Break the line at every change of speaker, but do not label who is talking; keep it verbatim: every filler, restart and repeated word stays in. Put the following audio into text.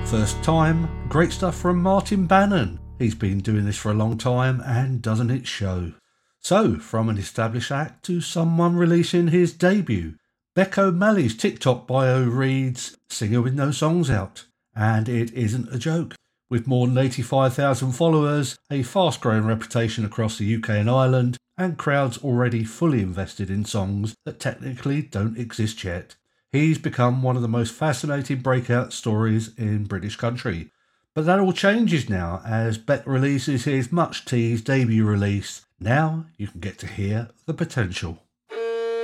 First time, great stuff from Martin Bannon. He's been doing this for a long time and doesn't it show? So, from an established act to someone releasing his debut, Beck O'Malley's TikTok bio reads, "Singer with no songs out." And it isn't a joke. With more than eighty-five thousand followers, a fast-growing reputation across the U K and Ireland, and crowds already fully invested in songs that technically don't exist yet, he's become one of the most fascinating breakout stories in British country. But that all changes now as Beck releases his much-teased debut release. Now you can get to hear the potential.